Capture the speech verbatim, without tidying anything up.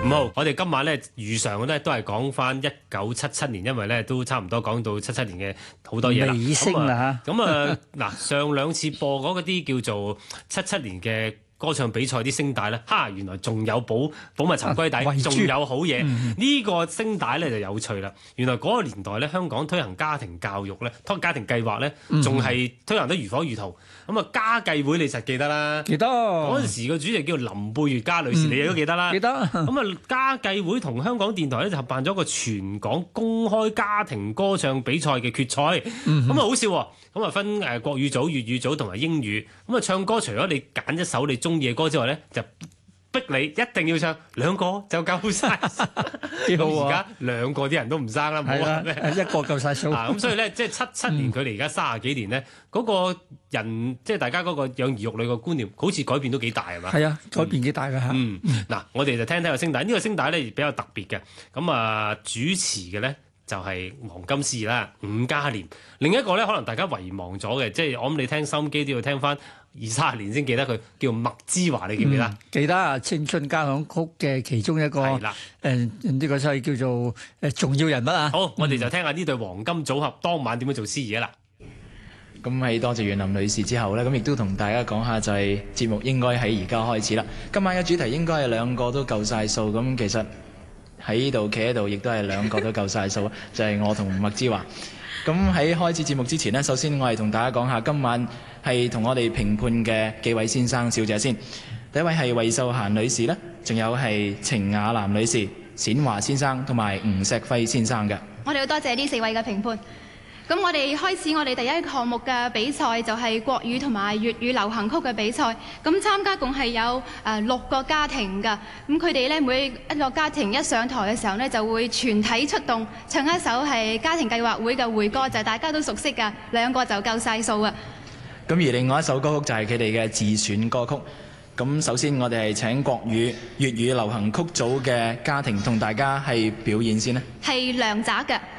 好，我哋今晚咧如常咧都係講翻一九七七年，因為咧都差唔多講到七七年嘅好多嘢啦。 尾聲啦嚇。 咁啊嗱，上兩次播嗰啲叫做七七年嘅歌唱比賽啲聲帶咧，哈，原來仲有保保密沉歸底，仲有好嘢。呢、嗯、個聲帶咧就有趣啦。原來嗰個年代咧，香港推行家庭教育咧，推家庭計劃咧，仲係推行得如火如荼。咁啊，家計會你實記得啦， 記得嗰陣時個主席叫林貝月嘉女士，嗯、你亦都記得啦。記得。咁啊，家計會同香港電台咧就合辦咗個全港公開家庭歌唱比賽嘅決賽。咁、嗯、啊好笑喎！咁啊分誒國語組、粵語組同埋英語。咁啊唱歌除咗你揀一首你中意嘅歌之外咧，就逼你一定要唱兩個就夠晒。幾好喎！而家兩個啲人都唔生啦，冇啊， 一個夠晒數。 咁所以咧，即係七七年佢哋而家三十幾年咧，嗰、嗯、個人即係大家嗰個養兒育女嘅觀念，好似改變都幾大係嘛？係啊， 改變幾大㗎嚇。嗯，嗱、 嗯，我哋就聽聽個聲帶，呢、這個聲帶咧比較特別嘅。咁啊，主持嘅咧就係黃金時啦，伍嘉廉。另一個咧，可能大家遺忘咗嘅，即係我諗你聽收音機都要聽翻。二三十年先記得佢叫麥之華，你記唔記得？嗯、記得啊！青春交響曲嘅其中一個誒呢、呃這個就係叫做誒重要人物啊！好，嗯、我哋就聽下呢對黃金組合當晚點樣做司儀啦。 咁喺多謝袁林女士之後咧，咁亦都同大家講下就係節目應該喺而家開始啦。今晚嘅主題應該係兩個都夠晒數，咁其實喺呢度企喺度亦都係兩個都夠晒數，就係我同麥之華。咁喺開始節目之前呢，首先我係同大家講下今晚係同我哋評判嘅幾位先生小姐先。第一位係魏秀嫻女士呢，仲有係程雅南女士、冼華先生同埋吳錫輝先生嘅。 我哋好多謝呢四位嘅評判。咁我哋開始我哋第一個項目嘅比賽，就係國語同埋粵語流行曲嘅比賽。咁參加共係有誒六個家庭㗎。咁佢哋咧每一個家庭一上台嘅時候呢，就會全體出動唱一首係家庭計劃會嘅會歌，就係大家都熟悉㗎，兩個就夠晒數啊。 咁而另外一首歌曲就係佢哋嘅自選歌曲。咁首先我哋係請國語、粵語流行曲組嘅家庭同大家係表演先呢， 係梁宅嘅。